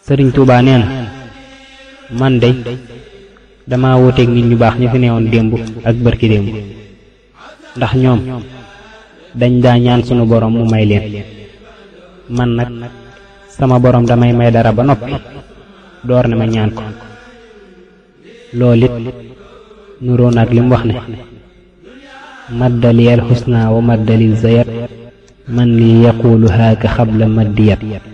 sëriñ Tuubaa nee na man dey dama wuteeg nit ñu baax ñi fi newoon démb ak barki démb ndax ñoom dañ daa ñaan sunu borom mu may leen man nag sama borom damay may dara ba noppi door ne ma ñaan ko loolu it nuroon ak lim wax ne maddaliyal xusna wa maddalil zayat man li yaqulu haaka xabla maddiyat